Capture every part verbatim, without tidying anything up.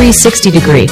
three sixty degree.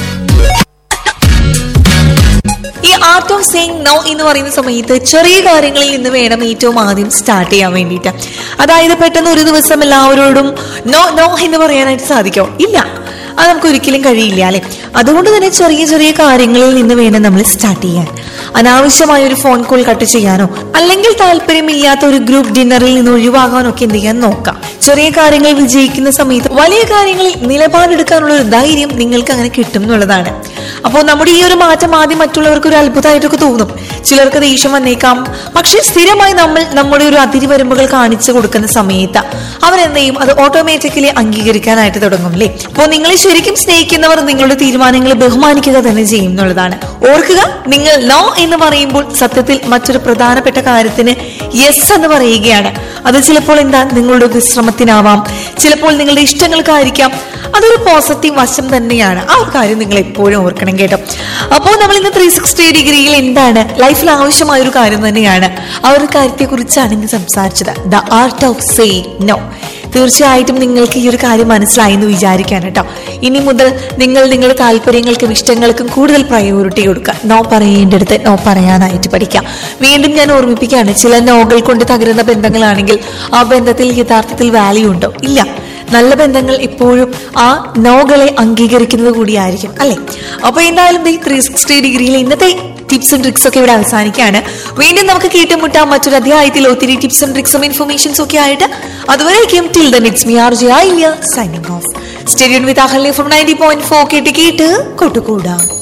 ഈ art of saying no എന്ന് പറയുന്ന സമയത്ത് ചെറിയ കാര്യങ്ങളിൽ നിന്ന് വേണം ഏറ്റവും ആദ്യം സ്റ്റാർട്ട് ചെയ്യാൻ വേണ്ടിയിട്ട്. അതായത് പെട്ടെന്ന് ഒരു ദിവസം എല്ലാവരോടും നോ നോ എന്ന് പറയാനായിട്ട് സാധിക്കോ? ഇല്ല, അത് നമുക്ക് ഒരിക്കലും കഴിയില്ല അല്ലെ. അതുകൊണ്ട് തന്നെ ചെറിയ ചെറിയ കാര്യങ്ങളിൽ നിന്ന് വേണം നമ്മൾ സ്റ്റാർട്ട് ചെയ്യാൻ. അനാവശ്യമായ ഒരു ഫോൺ കോൾ കട്ട് ചെയ്യാനോ അല്ലെങ്കിൽ താല്പര്യമില്ലാത്ത ഒരു ഗ്രൂപ്പ് ഡിന്നറിൽ നിന്ന് ഒഴിവാകാനോ ഒക്കെ എന്ത് ചെയ്യാൻ നോക്കാം. ചെറിയ കാര്യങ്ങൾ വിജയിക്കുന്ന സമയത്ത് വലിയ കാര്യങ്ങളിൽ നിലപാടെടുക്കാനുള്ള ഒരു ധൈര്യം നിങ്ങൾക്ക് അങ്ങനെ കിട്ടും എന്നുള്ളതാണ്. അപ്പോൾ നമ്മുടെ ഈ ഒരു മാറ്റം ആദ്യം മറ്റുള്ളവർക്ക് ഒരു അത്ഭുതമായിട്ടൊക്കെ തോന്നും, ചിലർക്ക് ദേഷ്യം വന്നേക്കാം. പക്ഷെ സ്ഥിരമായി നമ്മൾ നമ്മുടെ ഒരു അതിരുവരമ്പുകൾ കാണിച്ചു കൊടുക്കുന്ന സമയത്ത് അവരെന്ത് ചെയ്യും? അത് ഓട്ടോമാറ്റിക്കലി അംഗീകരിക്കാനായിട്ട് തുടങ്ങും അല്ലേ. അപ്പോൾ നിങ്ങളെ ശരിക്കും സ്നേഹിക്കുന്നവർ നിങ്ങളുടെ തീരുമാനങ്ങളെ ബഹുമാനിക്കുക തന്നെ ചെയ്യും എന്നുള്ളതാണ്. ഓർക്കുക, നിങ്ങൾ നോ എന്ന് പറയുമ്പോൾ സത്യത്തിൽ മറ്റൊരു പ്രധാനപ്പെട്ട കാര്യത്തിന് യെസ് എന്ന് പറയുകയാണ്. അത് ചിലപ്പോൾ എന്താ നിങ്ങളുടെ വിശ്രമത്തിനാവാം, ചിലപ്പോൾ നിങ്ങളുടെ ഇഷ്ടങ്ങൾക്കായിരിക്കാം. അതൊരു പോസിറ്റീവ് വശം തന്നെയാണ്. ആ ഒരു കാര്യം നിങ്ങൾ എപ്പോഴും ഓർക്കണം കേട്ടോ. അപ്പോൾ നമ്മൾ ഇന്ന് ത്രീ സിക്സ്റ്റി ഡിഗ്രിയിൽ എന്താണ് ലൈഫിൽ ആവശ്യമായ ഒരു കാര്യം തന്നെയാണ്. ആ ഒരു കാര്യത്തെ കുറിച്ചാണ് ഇന്ന് സംസാരിച്ചത്, the art of saying no. തീർച്ചയായിട്ടും നിങ്ങൾക്ക് ഈ ഒരു കാര്യം മനസ്സിലായി എന്ന് വിചാരിക്കാൻ കേട്ടോ. ഇനി മുതൽ നിങ്ങൾ നിങ്ങളുടെ താല്പര്യങ്ങൾക്കും ഇഷ്ടങ്ങൾക്കും കൂടുതൽ പ്രയോറിറ്റി കൊടുക്കുക. നോ പറയേണ്ടടുത്ത് നോ പറയാനായിട്ട് പഠിക്കാം. വീണ്ടും ഞാൻ ഓർമ്മിപ്പിക്കുകയാണ്, ചില നോകൾ കൊണ്ട് തകരുന്ന ബന്ധങ്ങളാണെങ്കിൽ ആ ബന്ധത്തിൽ യഥാർത്ഥത്തിൽ വാല്യൂ ഉണ്ടോ? ഇല്ല. നല്ല ബന്ധങ്ങൾ എപ്പോഴും ആ നോകളെ അംഗീകരിക്കുന്നത് കൂടിയായിരിക്കും അല്ലെ. അപ്പൊ എന്തായാലും ത്രീ സിക്സ്റ്റി ഡിഗ്രിയിൽ ഇന്നത്തെ ടിപ്സും ട്രിക്സ് ഒക്കെ ഇവിടെ അവസാനിക്കുകയാണ്. വീണ്ടും നമുക്ക് കേട്ടുമുട്ടാം മറ്റൊരു അധ്യായത്തിൽ ഒത്തിരി ടിപ്സും ട്രിക്സും ഇൻഫർമേഷൻസും ഒക്കെ ആയിട്ട്. അതുവരേക്കും till then it's me R J Ayilya signing off. Stay tuned with Ahalya from ninety point four കേട്ട് കേട്ട് കൊട്ടുകൂടാം.